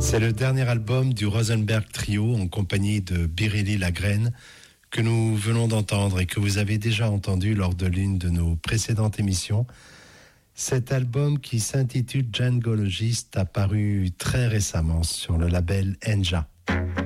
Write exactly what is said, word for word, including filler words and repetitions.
C'est le dernier album du Rosenberg Trio en compagnie de Biréli Lagrène que nous venons d'entendre et que vous avez déjà entendu lors de l'une de nos précédentes émissions. Cet album qui s'intitule Djangologist a paru très récemment sur le label Enja.